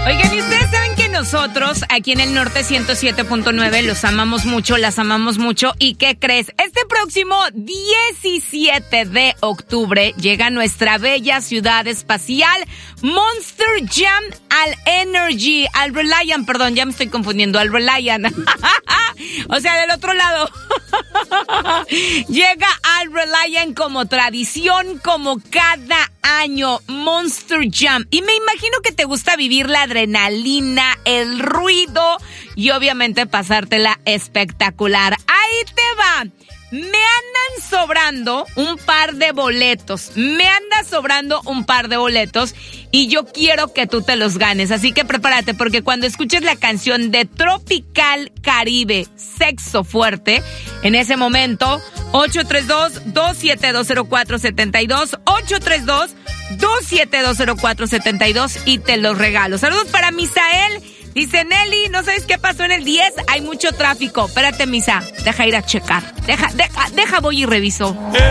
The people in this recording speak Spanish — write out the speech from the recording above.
Oigan, ¿y ustedes saben que nosotros aquí en el Norte 107.9 los amamos mucho, las amamos mucho? ¿Y qué crees? Este próximo 17 de octubre llega a nuestra bella ciudad espacial Monster Jam al Energy, al Reliant, perdón, ya me estoy confundiendo, al Reliant. O sea, del otro lado. Llega al Reliant como tradición, como cada año, Monster Jam. Y me imagino que te gusta vivir la adrenalina, el ruido y obviamente pasártela espectacular. Ahí te va. Me andan sobrando un par de boletos. Y yo quiero que tú te los ganes. Así que prepárate, porque cuando escuches la canción de Tropical Caribe, Sexo Fuerte, en ese momento, 832-2720472, 832-2720472 y te los regalo. Saludos para Misael. Dice Nelly, ¿no sabes qué pasó en el 10? Hay mucho tráfico. Espérate, Misa, deja ir a checar. Deja, voy y reviso.